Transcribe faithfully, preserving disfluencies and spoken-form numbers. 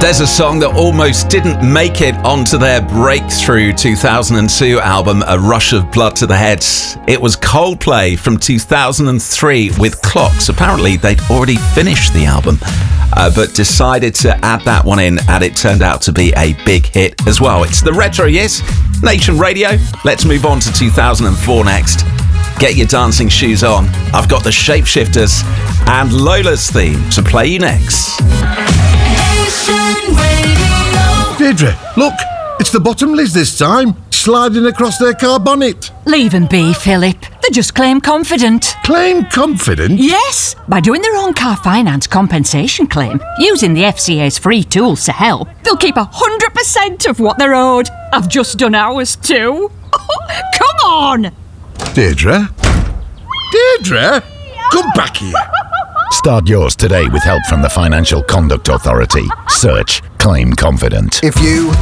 There's a song that almost didn't make it onto their breakthrough two thousand two album, A Rush of Blood to the Head. It was Coldplay from two thousand three with Clocks. Apparently, they'd already finished the album, uh, but decided to add that one in, and it turned out to be a big hit as well. It's the Retro Years, Nation Radio. Let's move on to two thousand four next. Get your dancing shoes on. I've got the Shapeshifters and Lola's theme to play you next. Deirdre, look, it's the Bottomleys this time, sliding across their car bonnet. Leave them be, Philip. They're just claim confident. Claim confident? Yes, by doing their own car finance compensation claim, using the F C A's free tools to help, they'll keep one hundred percent of what they're owed. I've just done ours too. Come on! Deirdre? Deirdre? Come back here. Start yours today with help from the Financial Conduct Authority. Search Claim Confident. If you